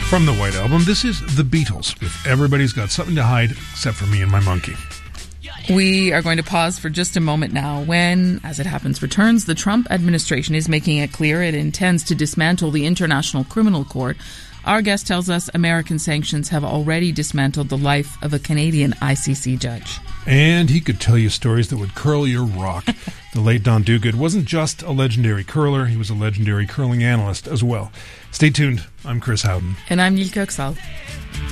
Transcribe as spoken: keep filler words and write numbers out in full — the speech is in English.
From the White Album, this is The Beatles with Everybody's Got Something to Hide Except for Me and My Monkey. We are going to pause for just a moment now when, as it happens, returns. The Trump administration is making it clear it intends to dismantle the International Criminal Court. Our guest tells us American sanctions have already dismantled the life of a Canadian I C C judge. And he could tell you stories that would curl your rock. The late Don Duguid wasn't just a legendary curler, he was a legendary curling analyst as well. Stay tuned. I'm Chris Howden. And I'm Neil Kirksall.